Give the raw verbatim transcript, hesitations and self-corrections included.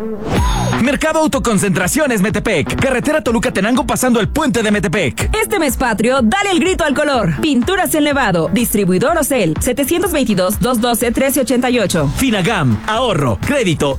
Mercado Autoconcentraciones Metepec. Carretera Toluca-Tenango pasando el puente de Metepec. Este mes patrio, dale el grito al color. Pinturas El Nevado. Distribuidor Ocel. setecientos veintidós, doscientos doce, trece ochenta y ocho. Finagam. Ahorro, crédito